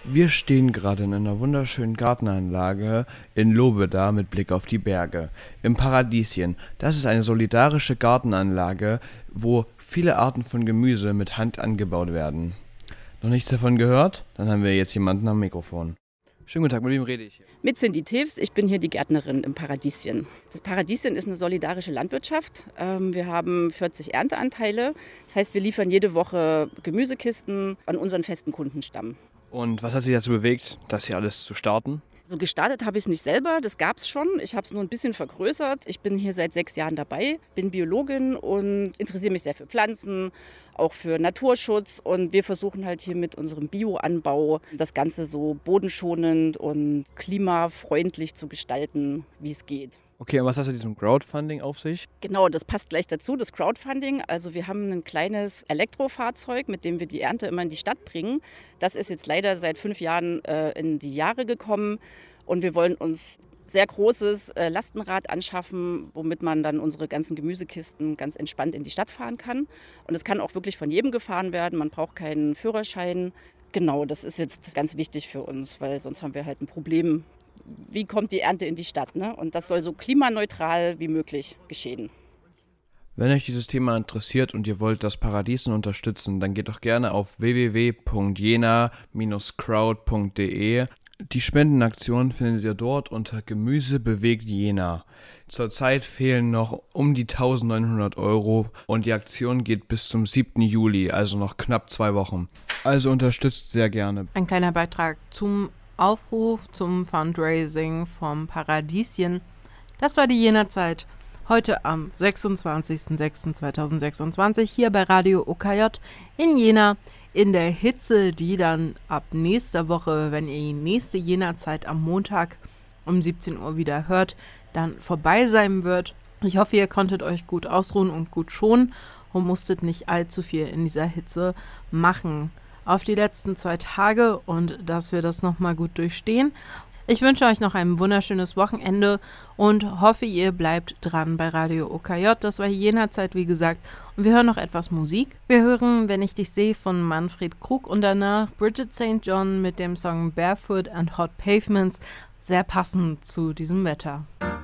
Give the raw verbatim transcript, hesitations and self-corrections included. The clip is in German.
Wir stehen gerade in einer wunderschönen Gartenanlage in Lobeda mit Blick auf die Berge. Im Paradieschen. Das ist eine solidarische Gartenanlage, wo viele Arten von Gemüse mit Hand angebaut werden. Noch nichts davon gehört? Dann haben wir jetzt jemanden am Mikrofon. Schönen guten Tag, mit wem rede ich hier? Mit Cindy Tews, ich bin hier die Gärtnerin im Paradieschen. Das Paradieschen ist eine solidarische Landwirtschaft. Wir haben vierzig Ernteanteile. Das heißt, wir liefern jede Woche Gemüsekisten an unseren festen Kundenstamm. Und was hat Sie dazu bewegt, das hier alles zu starten? So gestartet habe ich es nicht selber, das gab es schon. Ich habe es nur ein bisschen vergrößert. Ich bin hier seit sechs Jahren dabei, bin Biologin und interessiere mich sehr für Pflanzen, auch für Naturschutz. Und wir versuchen halt hier mit unserem Bioanbau das Ganze so bodenschonend und klimafreundlich zu gestalten, wie es geht. Okay, und was hat mit diesem Crowdfunding auf sich? Genau, das passt gleich dazu, das Crowdfunding. Also wir haben ein kleines Elektrofahrzeug, mit dem wir die Ernte immer in die Stadt bringen. Das ist jetzt leider seit fünf Jahren äh, in die Jahre gekommen und wir wollen uns sehr großes äh, Lastenrad anschaffen, womit man dann unsere ganzen Gemüsekisten ganz entspannt in die Stadt fahren kann. Und es kann auch wirklich von jedem gefahren werden, man braucht keinen Führerschein. Genau, das ist jetzt ganz wichtig für uns, weil sonst haben wir halt ein Problem. Wie kommt die Ernte in die Stadt? Ne? Und das soll so klimaneutral wie möglich geschehen. Wenn euch dieses Thema interessiert und ihr wollt das Paradieschen unterstützen, dann geht doch gerne auf w w w punkt jena Bindestrich crowd punkt d e. Die Spendenaktion findet ihr dort unter Gemüse bewegt Jena. Zurzeit fehlen noch um die eintausendneunhundert Euro und die Aktion geht bis zum siebten Juli, also noch knapp zwei Wochen. Also unterstützt sehr gerne. Ein kleiner Beitrag zum Aufruf zum Fundraising vom Paradieschen. Das war die Jena-Zeit. Heute am sechsundzwanzigsten sechsten zweitausendsechsundzwanzig hier bei Radio O K J in Jena. In der Hitze, die dann ab nächster Woche, wenn ihr die nächste Jena-Zeit am Montag um siebzehn Uhr wieder hört, dann vorbei sein wird. Ich hoffe, ihr konntet euch gut ausruhen und gut schonen und musstet nicht allzu viel in dieser Hitze machen. Auf die letzten zwei Tage und dass wir das nochmal gut durchstehen. Ich wünsche euch noch ein wunderschönes Wochenende und hoffe, ihr bleibt dran bei Radio O K J. Das war Jena-Zeit, wie gesagt. Und wir hören noch etwas Musik. Wir hören Wenn ich dich sehe von Manfred Krug und danach Bridget Sankt John mit dem Song Barefoot and Hot Pavements. Sehr passend zu diesem Wetter.